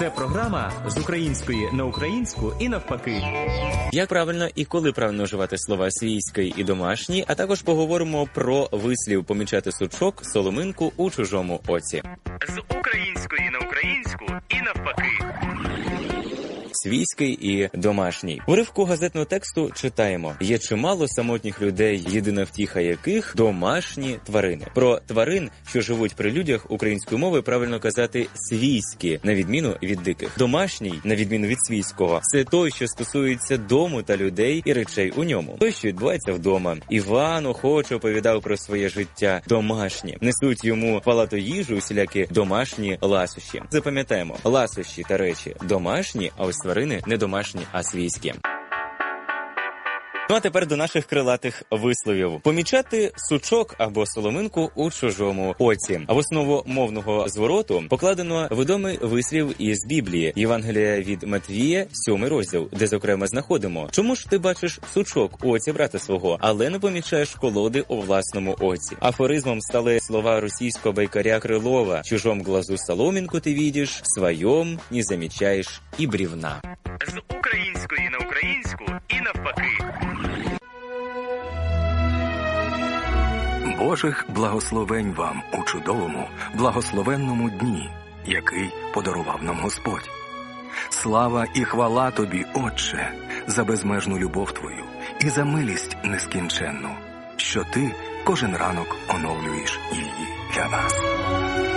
Це програма з української на українську і навпаки. Як правильно і коли правильно вживати слова свійський і домашній, а також поговоримо про вислів помічати сучок, соломинку у чужому оці. З української на українську і навпаки. Свійський і домашній. У уривку газетного тексту читаємо: є чимало самотніх людей, єдина втіха яких – домашні тварини. Про тварин, що живуть при людях, українською мовою правильно казати свійські, на відміну від диких. Домашній, на відміну від свійського, це той, що стосується дому та людей і речей у ньому. Той, що відбувається вдома. Іван охоче оповідав про своє життя домашнє. Несуть йому палату їжу усілякі домашні ласощі. Запам'ятаємо, ласощі та речі домашні, а ось тварини не домашні, а свійські. Ну а тепер до наших крилатих висловів. Помічати сучок або соломинку у чужому оці. А в основу мовного звороту покладено відомий вислів із Біблії, Євангелія від Матвія, 7 розділ, де, зокрема, знаходимо: чому ж ти бачиш сучок у оці брата свого, але не помічаєш колоди у власному оці? Афоризмом стали слова російського байкаря Крилова: в чужом глазу соломинку ти видиш, в своєм не замічаєш і брівна. З української на українську і навпаки. Божих благословень вам у чудовому, благословенному дні, який подарував нам Господь. Слава і хвала Тобі, Отче, за безмежну любов Твою і за милість нескінченну, що Ти кожен ранок оновлюєш її для нас.